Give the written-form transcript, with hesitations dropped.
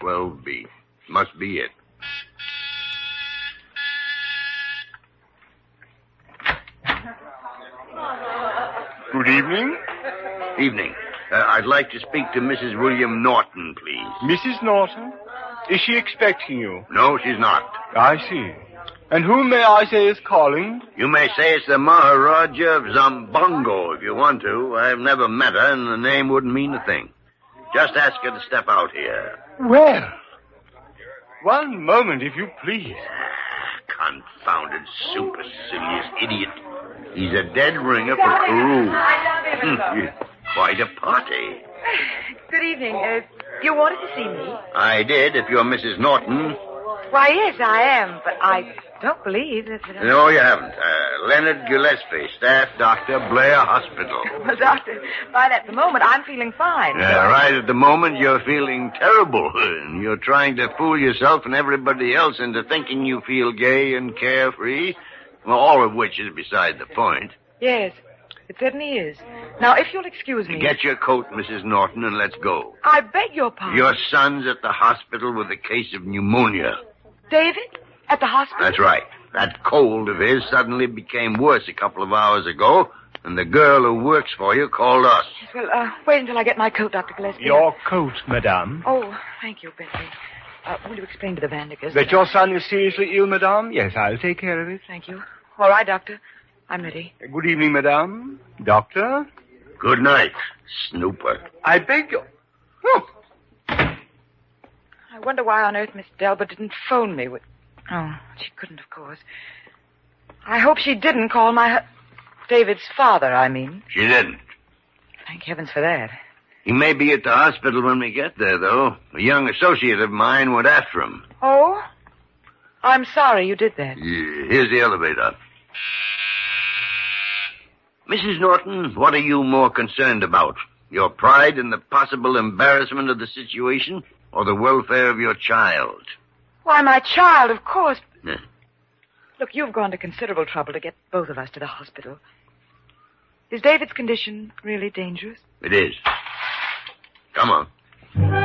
12B. Must be it. Good evening. Evening. I'd like to speak to Mrs. William Norton, please. Mrs. Norton? Is she expecting you? No, she's not. I see. And whom may I say is calling? You may say it's the Maharaja of Zambongo if you want to. I've never met her, and the name wouldn't mean a thing. Just ask her to step out here. Well, one moment, if you please. Confounded, supercilious idiot. He's a dead ringer for Peru. Quite a party. Good evening. You wanted to see me? I did, if you're Mrs. Norton. Why, yes, I am, but I don't believe that... No, you haven't. Leonard Gillespie, staff doctor, Blair Hospital. Well, doctor, right at the moment, I'm feeling fine. Right at the moment, you're feeling terrible. And you're trying to fool yourself and everybody else into thinking you feel gay and carefree. Well, all of which is beside the point. Yes, it certainly is. Now, if you'll excuse me... Get your coat, Mrs. Norton, and let's go. I beg your pardon. Your son's at the hospital with a case of pneumonia. David? At the hospital? That's right. That cold of his suddenly became worse a couple of hours ago, and the girl who works for you called us. Well, wait until I get my coat, Dr. Gillespie. Your coat, madame. Oh, thank you, Bentley. Will you explain to the Vandekers... That your son is seriously ill, madame? Yes, I'll take care of it. Thank you. All right, Doctor. I'm ready. Good evening, madame. Doctor? Good night, snooper. I beg your... Oh. I wonder why on earth Miss Delbert didn't phone me with... Oh, she couldn't, of course. I hope she didn't call David's father, I mean. She didn't. Thank heavens for that. He may be at the hospital when we get there, though. A young associate of mine went after him. Oh? I'm sorry you did that. Here's the elevator. Mrs. Norton, what are you more concerned about? Your pride in the possible embarrassment of the situation, or the welfare of your child? Why, my child, of course. Yeah. Look, you've gone to considerable trouble to get both of us to the hospital. Is David's condition really dangerous? It is. Come on.